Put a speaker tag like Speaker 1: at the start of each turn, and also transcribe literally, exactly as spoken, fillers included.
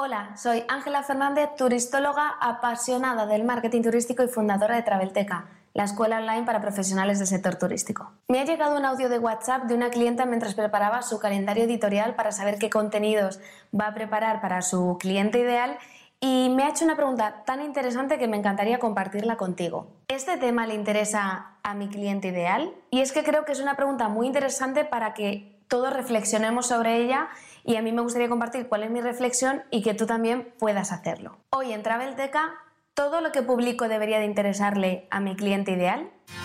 Speaker 1: Hola, soy Ángela Fernández, turistóloga apasionada del marketing turístico y fundadora de Travelteca, la escuela online para profesionales del sector turístico. Me ha llegado un audio de WhatsApp de una clienta mientras preparaba su calendario editorial para saber qué contenidos va a preparar para su cliente ideal y me ha hecho una pregunta tan interesante que me encantaría compartirla contigo. ¿Este tema le interesa a mi cliente ideal? Y es que creo que es una pregunta muy interesante para que todos reflexionemos sobre ella y a mí me gustaría compartir cuál es mi reflexión y que tú también puedas hacerlo. Hoy en Travelteca, ¿todo lo que publico debería de interesarle a mi cliente ideal?